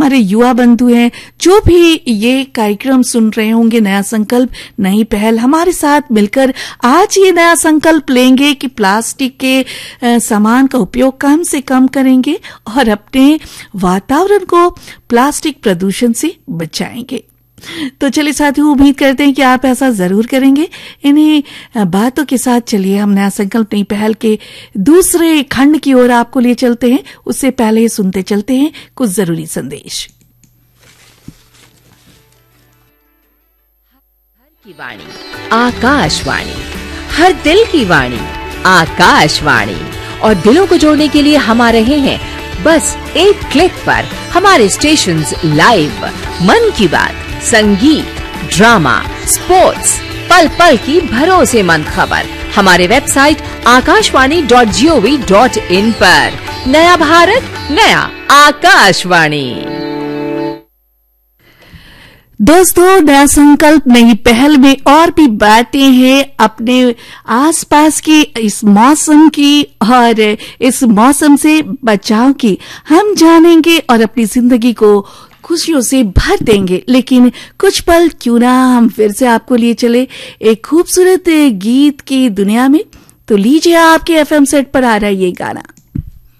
हमारे युवा बंधु हैं, जो भी ये कार्यक्रम सुन रहे होंगे, नया संकल्प नई पहल, हमारे साथ मिलकर आज ये नया संकल्प लेंगे कि प्लास्टिक के सामान का उपयोग कम से कम करेंगे और अपने वातावरण को प्लास्टिक प्रदूषण से बचाएंगे। तो चलिए साथियों, उम्मीद करते हैं कि आप ऐसा जरूर करेंगे। इन्हीं बातों के साथ चलिए हम नया संकल्प नई पहल के दूसरे खंड की ओर आपको ले चलते हैं। उससे पहले सुनते चलते हैं कुछ जरूरी संदेश। की वाणी आकाशवाणी, हर दिल की वाणी आकाशवाणी, और दिलों को जोड़ने के लिए हम आ रहे हैं बस एक क्लिक पर। हमारे स्टेशंस लाइव, मन की बात, संगीत, ड्रामा, स्पोर्ट्स, पल पल की भरोसेमंद खबर हमारे वेबसाइट akashwani.gov.in पर। नया भारत, नया आकाशवाणी। दोस्तों, नया संकल्प नई पहल में और भी बातें हैं अपने आसपास की, इस मौसम की और इस मौसम से बचाव की हम जानेंगे और अपनी जिंदगी को खुशियों से भर देंगे। लेकिन कुछ पल क्यों ना हम फिर से आपको लिए चले एक खूबसूरत गीत की दुनिया में। तो लीजिए, आपके FM सेट पर आ रहा है ये गाना।